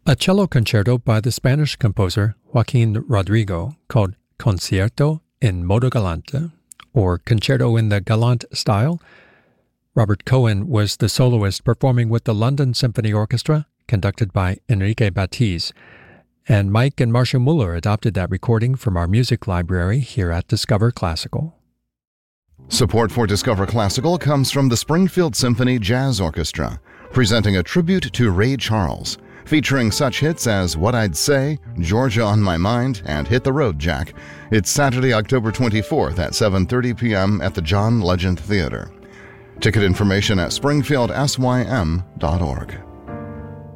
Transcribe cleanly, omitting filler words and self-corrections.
A cello concerto by the Spanish composer Joaquin Rodrigo called Concierto in Modo Galante, or Concerto in the Galant style. Robert Cohen was the soloist performing with the London Symphony Orchestra, conducted by Enrique Batiz, and Mike and Marcia Mueller adopted that recording from our music library here at Discover Classical. Support for Discover Classical comes from the Springfield Symphony Jazz Orchestra, presenting a tribute to Ray Charles, featuring such hits as What I'd Say, Georgia on My Mind, and Hit the Road, Jack. It's Saturday, October 24th at 7:30 p.m. at the John Legend Theater. Ticket information at springfieldsym.org.